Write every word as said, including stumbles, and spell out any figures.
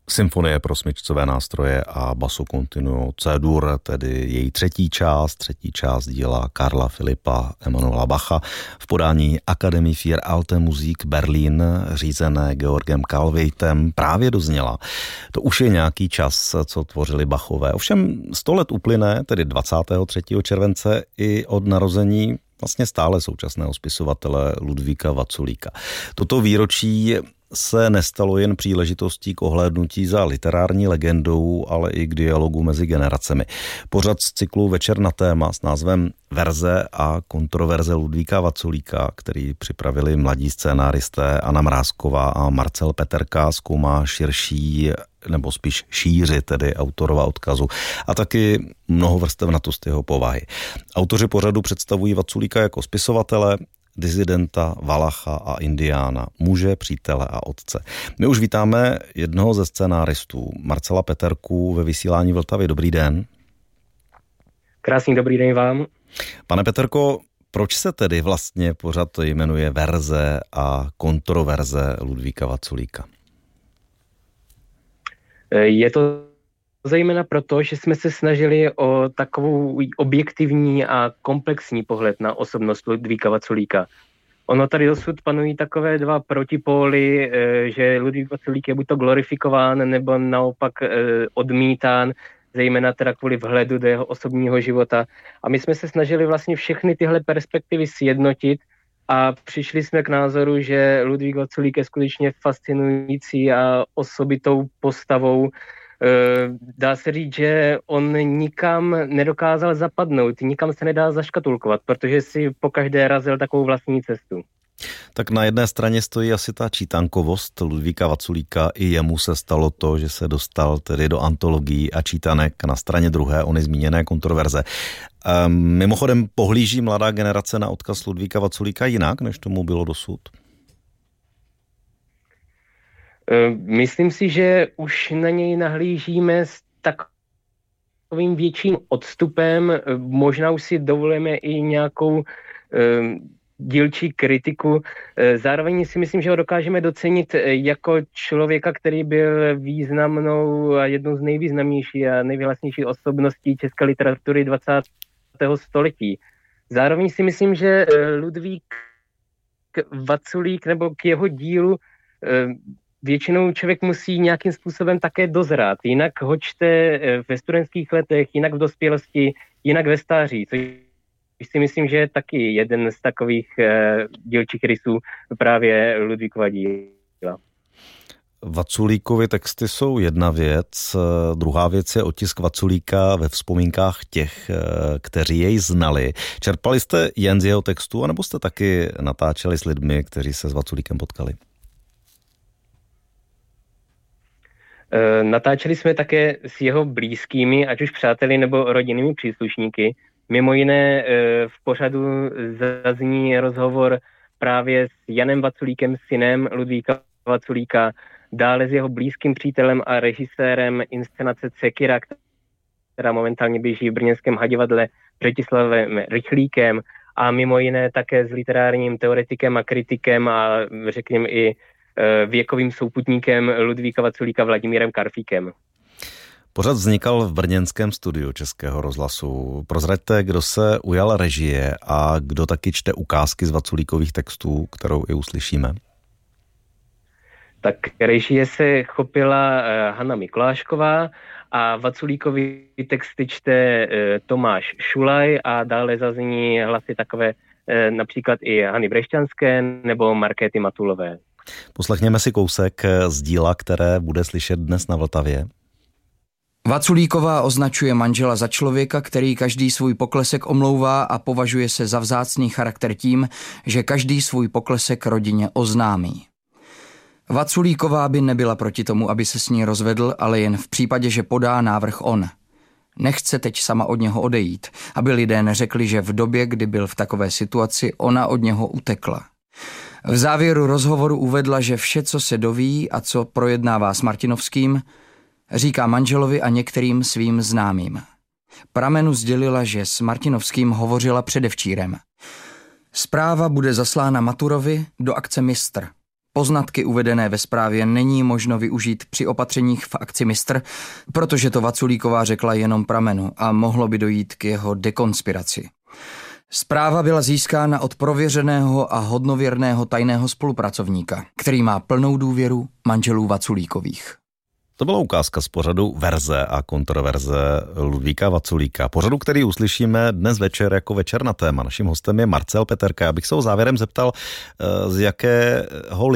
Symfonie pro smyčcové nástroje a basso continuo C-dur, tedy její třetí část, třetí část díla Karla Filipa Emanuela Bacha v podání Akademie für Alte Musik Berlin, řízené Georgem Kalvejtem, právě dozněla. To už je nějaký čas, co tvořili Bachové. Ovšem sto let uplyne, tedy dvacátého třetího července, i od narození vlastně stále současného spisovatele Ludvíka Vaculíka. Toto výročí se nestalo jen příležitostí k ohlédnutí za literární legendou, ale i k dialogu mezi generacemi. Pořad z cyklu Večer na téma s názvem Verze a kontroverze Ludvíka Vaculíka, který připravili mladí scénáristé Anna Mrázková a Marcel Peterka, zkoumá širší nebo spíš šíři, tedy autorova odkazu a taky mnohovrstevnatost jeho povahy. Autoři pořadu představují Vaculíka jako spisovatele, disidenta, valacha a indiána, muže, přítele a otce. My už vítáme jednoho ze scénáristů, Marcela Peterku, ve vysílání Vltavy. Dobrý den. Krásný dobrý den vám. Pane Peterko, proč se tedy vlastně pořad jmenuje Verze a kontroverze Ludvíka Vaculíka? Je to zejména proto, že jsme se snažili o takovou objektivní a komplexní pohled na osobnost Ludvíka Vaculíka. Ono tady dosud panují takové dva protipóly, že Ludvík Vaculík je buď to glorifikován, nebo naopak odmítán, zejména teda kvůli vhledu do jeho osobního života. A my jsme se snažili vlastně všechny tyhle perspektivy sjednotit a přišli jsme k názoru, že Ludvík Vaculík je skutečně fascinující a osobitou postavou. Dá se říct, že on nikam nedokázal zapadnout, nikam se nedá zaškatulkovat, protože si pokaždé razil takovou vlastní cestu. Tak na jedné straně stojí asi ta čítankovost Ludvíka Vaculíka, i jemu se stalo to, že se dostal tedy do antologií a čítanek, na straně druhé ony zmíněné kontroverze. Ehm, mimochodem pohlíží mladá generace na odkaz Ludvíka Vaculíka jinak, než tomu bylo dosud? Myslím si, že už na něj nahlížíme s takovým větším odstupem, možná už si dovolíme i nějakou dílčí kritiku. Zároveň si myslím, že ho dokážeme docenit jako člověka, který byl významnou a jednou z nejvýznamnějších a nejvýhlasnějších osobností české literatury dvacátého století. Zároveň si myslím, že Ludvík Vaculík nebo k jeho dílu většinou člověk musí nějakým způsobem také dozrát. Jinak ho čte ve studentských letech, jinak v dospělosti, jinak ve stáří, což si myslím, že je taky jeden z takových dílčích rysů právě Ludvíkova díla. Vaculíkovy texty jsou jedna věc, druhá věc je otisk Vaculíka ve vzpomínkách těch, kteří jej znali. Čerpali jste jen z jeho textu, anebo jste taky natáčeli s lidmi, kteří se s Vaculíkem potkali? Natáčeli jsme také s jeho blízkými, ať už přáteli nebo rodinnými příslušníky. Mimo jiné v pořadu zazní rozhovor právě s Janem Vaculíkem, synem Ludvíka Vaculíka, dále s jeho blízkým přítelem a režisérem inscenace Cekira, která momentálně běží v brněnském Hadivadle, Břetislavem Rychlíkem, a mimo jiné také s literárním teoretikem a kritikem a řekněme i věkovým souputníkem Ludvíka Vaculíka Vladimírem Karfíkem. Pořad vznikal v brněnském studiu Českého rozhlasu. Prozraďte, kdo se ujal režie a kdo taky čte ukázky z Vaculíkových textů, kterou i uslyšíme. Tak režie se chopila Hana Mikulášková a Vaculíkovy texty čte Tomáš Šulaj a dále zazní hlasy takové například i Hany Brešťanské nebo Markéty Matulové. Poslechněme si kousek z díla, které bude slyšet dnes na Vltavě. Vaculíková označuje manžela za člověka, který každý svůj poklesek omlouvá a považuje se za vzácný charakter tím, že každý svůj poklesek rodině oznámí. Vaculíková by nebyla proti tomu, aby se s ní rozvedl, ale jen v případě, že podá návrh on. Nechce teď sama od něho odejít, aby lidé neřekli, že v době, kdy byl v takové situaci, ona od něho utekla. V závěru rozhovoru uvedla, že vše, co se doví a co projednává s Martinovským, říká manželovi a některým svým známým. Pramenu sdělila, že s Martinovským hovořila předevčírem. Zpráva bude zaslána Maturovi do akce Mistr. Poznatky uvedené ve zprávě není možno využít při opatřeních v akci Mistr, protože to Vaculíková řekla jenom pramenu a mohlo by dojít k jeho dekonspiraci. Zpráva byla získána od prověřeného a hodnověrného tajného spolupracovníka, který má plnou důvěru manželů Vaculíkových. To byla ukázka z pořadu Verze a kontroverze Ludvíka Vaculíka. Pořadu, který uslyšíme dnes večer jako Večer na téma. Naším hostem je Marcel Peterka. Já bych se ho závěrem zeptal, z jakého